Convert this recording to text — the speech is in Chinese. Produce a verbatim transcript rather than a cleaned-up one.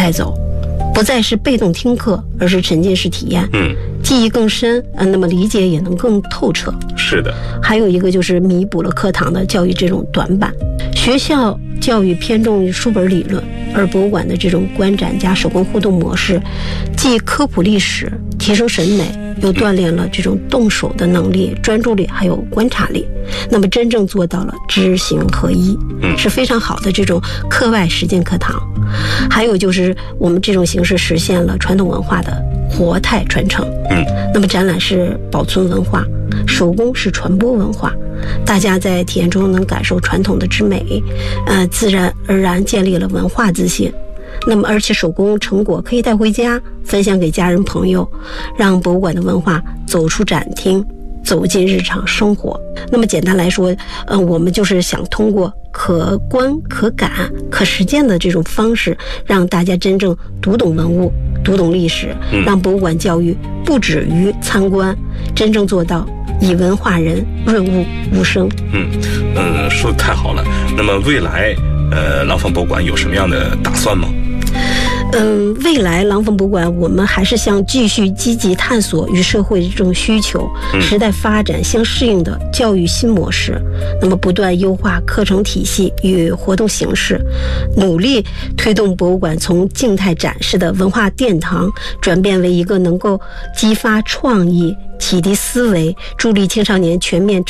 带走，不再是被动听课，而是沉浸式体验， 嗯， 记忆更深，呃，那么理解也能更透彻。 是的。 还有一个就是弥补了课堂的教育这种短板，学校教育偏重于书本理论，而博物馆的这种观展加手工互动模式，既科普历史，提升审美，又锻炼了这种动手的能力、专注力还有观察力，那么真正做到了知行合一，是非常好的这种课外实践课堂。还有就是我们这种形式实现了传统文化的活态传承。 嗯， 那么展览是保存文化，手工是传播文化，大家在体验中能感受传统的之美，呃，自然而然建立了文化自信。那么而且手工成果可以带回家分享给家人朋友，让博物馆的文化走出展厅，走进日常生活。那么简单来说，呃，我们就是想通过可观、可感、可实践的这种方式，让大家真正读懂文物、读懂历史，让博物馆教育不止于参观，真正做到以文化人，润物无声。 嗯嗯，说得太好了。那么未来，呃，廊坊博物馆有什么样的打算吗？ 嗯，未来廊坊博物馆我们还是想继续积极探索与社会这种需求、嗯、时代发展相适应的教育新模式，那么不断优化课程体系与活动形式，努力推动博物馆从静态展示的文化殿堂转变为一个能够激发创意、启迪思维、助力青少年全面